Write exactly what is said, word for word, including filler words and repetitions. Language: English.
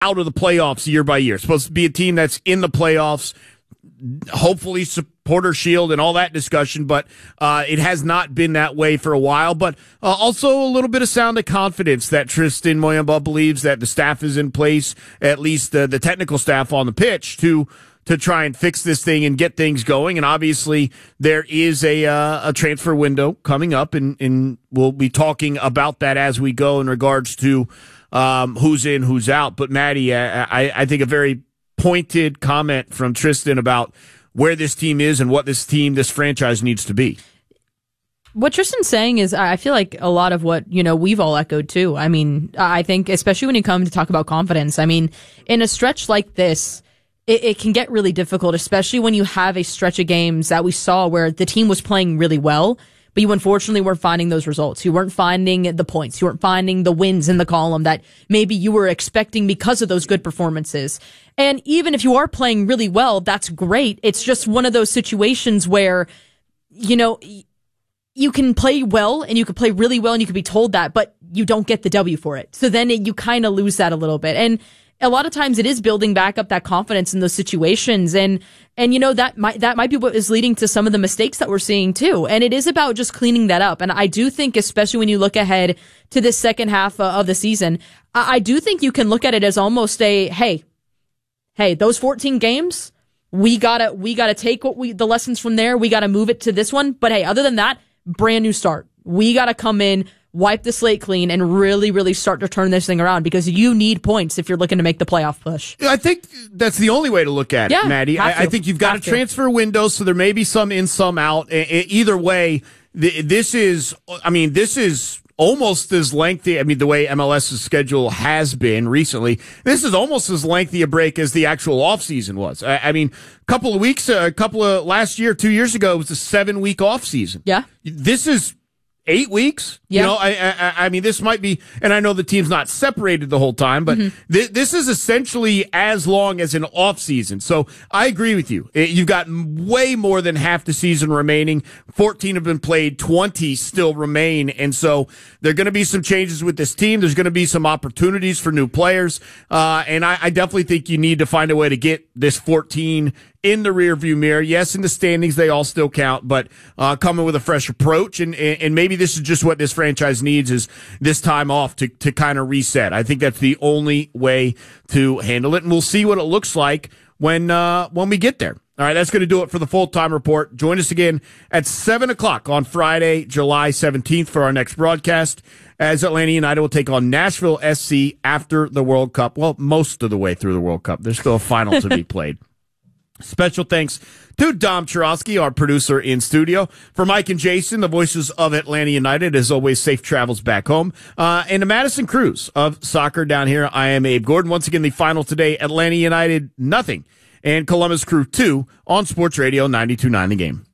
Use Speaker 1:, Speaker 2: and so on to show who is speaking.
Speaker 1: out of the playoffs year by year. It's supposed to be a team that's in the playoffs, hopefully supporter shield and all that discussion, but uh, it has not been that way for a while. But uh, also a little bit of sound of confidence that Tristan Moyamba believes that the staff is in place, at least uh, the technical staff on the pitch, to to try and fix this thing and get things going. And obviously there is a uh, a transfer window coming up, and, and we'll be talking about that as we go in regards to um, who's in, who's out. But Maddie, I, I, I think a very pointed comment from Tristan about where this team is and what this team, this franchise needs to be.
Speaker 2: What Tristan's saying is, I feel like a lot of what, you know, we've all echoed too. I mean, I think, especially when you come to talk about confidence, I mean, in a stretch like this, it, it can get really difficult, especially when you have a stretch of games that we saw where the team was playing really well, but you unfortunately weren't finding those results. You weren't finding the points. You weren't finding the wins in the column that maybe you were expecting because of those good performances. And even if you are playing really well, that's great. It's just one of those situations where, you know, you can play well and you can play really well and you can be told that, but you don't get the W for it. So then it, you kind of lose that a little bit. And a lot of times it is building back up that confidence in those situations. And, and, you know, that might, that might be what is leading to some of the mistakes that we're seeing too. And it is about just cleaning that up. And I do think, especially when you look ahead to this second half uh, of the season, I, I do think you can look at it as almost a, hey, hey, those fourteen games, we gotta, we gotta take what we, the lessons from there. We gotta move it to this one. But hey, other than that, brand new start. We gotta come in, wipe the slate clean, and really, really start to turn this thing around, because you need points if you're looking to make the playoff push.
Speaker 1: I think that's the only way to look at
Speaker 2: yeah,
Speaker 1: it, Maddie. I, I think you've got have a transfer to. window, so there may be some in, some out. Either way, this is, I mean, this is almost as lengthy. I mean, the way MLS's schedule has been recently, this is almost as lengthy a break as the actual offseason was. I, I mean, a couple of weeks, a couple of last year, two years ago, it was a seven week offseason.
Speaker 2: Yeah.
Speaker 1: This is Eight weeks?
Speaker 2: Yeah.
Speaker 1: You know, I, I I mean, this might be, and I know the team's not separated the whole time, but mm-hmm. th- this is essentially as long as an off season. So I agree with you. You've got way more than half the season remaining. fourteen have been played, twenty still remain. And so there are going to be some changes with this team. There's going to be some opportunities for new players. Uh, and I, I definitely think you need to find a way to get this fourteen in the rearview mirror. Yes, in the standings, they all still count, but uh, coming with a fresh approach. And, and maybe this is just what this franchise needs, is this time off to, to kind of reset. I think that's the only way to handle it. And we'll see what it looks like when, uh, when we get there. All right, that's going to do it for the Full-Time Report. Join us again at seven o'clock on Friday, July seventeenth for our next broadcast, as Atlanta United will take on Nashville S C after the World Cup. Well, most of the way through the World Cup. There's still a final to be played. Special thanks to Dom Churosky, our producer in studio. For Mike and Jason, the voices of Atlanta United, as always, safe travels back home. Uh, and to Madison Cruz of Soccer Down Here, I am Abe Gordon. Once again, the final today, Atlanta United nothing, and Columbus Crew two on Sports Radio ninety-two point nine The Game.